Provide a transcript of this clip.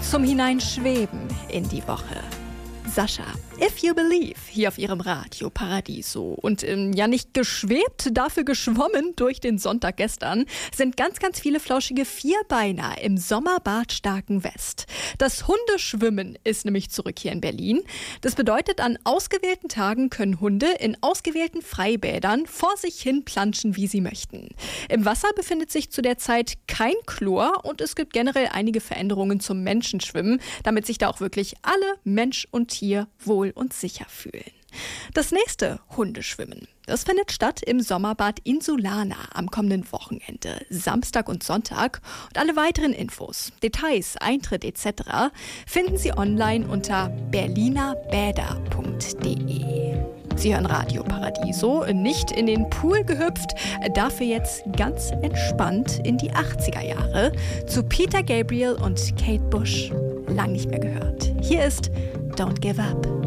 zum Hineinschweben in die Woche. Sascha, If You Believe, hier auf ihrem Radio Paradiso. Und ja nicht geschwebt, dafür geschwommen durch den Sonntag gestern, sind ganz, ganz viele flauschige Vierbeiner im Sommerbad Starkenwest. Das Hundeschwimmen ist nämlich zurück hier in Berlin. Das bedeutet, an ausgewählten Tagen können Hunde in ausgewählten Freibädern vor sich hin planschen, wie sie möchten. Im Wasser befindet sich zu der Zeit kein Chlor und es gibt generell einige Veränderungen zum Menschenschwimmen, damit sich da auch wirklich alle, Mensch und Tier, wohl und sicher fühlen. Das nächste Hundeschwimmen, das findet statt im Sommerbad Insulana am kommenden Wochenende, Samstag und Sonntag. Und alle weiteren Infos, Details, Eintritt etc. finden Sie online unter berlinerbäder.de. Sie hören Radio Paradiso, nicht in den Pool gehüpft, dafür jetzt ganz entspannt in die 80er Jahre zu Peter Gabriel und Kate Bush. Lang nicht mehr gehört. Hier ist Don't Give Up.